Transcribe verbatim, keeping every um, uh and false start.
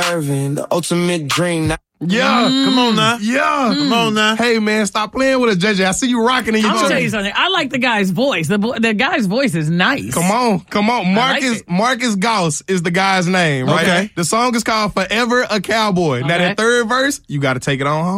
Irvin, the ultimate dream. Yeah, Mm. come on now. Yeah. Come on now. Hey, man, stop playing with us, J J. I see you rocking in your I'm gonna chair. tell you something. I like the guy's voice. The bo- the guy's voice is nice. Come on, come on. like Marcus it. Marcus Gauss is the guy's name, right? Okay. The song is called Forever a Cowboy. Now, Okay. that third verse, you got to take it on home.